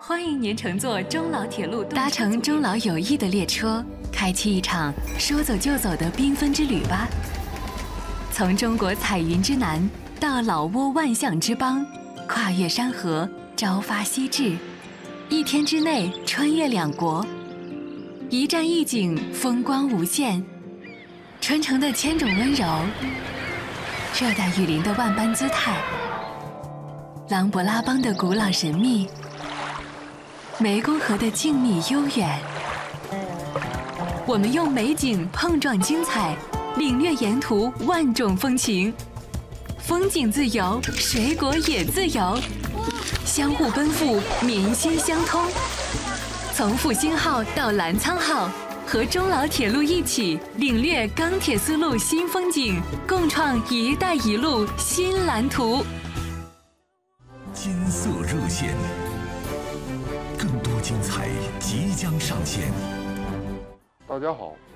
欢迎您乘坐中老铁路， 搭乘中老友谊的列车，开启一场说走就走的缤纷之旅吧。从中国彩云之南到老挝万象之邦，跨越山河，朝发夕至，一天之内穿越两国，一站一景，风光无限。春城的千种温柔，热带雨林的万般姿态，琅勃拉邦的古老神秘，湄公河的静谧悠远。我们用美景碰撞精彩，领略沿途万种风情。风景自由，水果也自由，相互奔赴，民心相通。从复兴号到澜沧号，和中老铁路一起领略钢铁丝路新风景，共创“一带一路”新蓝图。 金色热线，更多精彩即将上线。 大家好，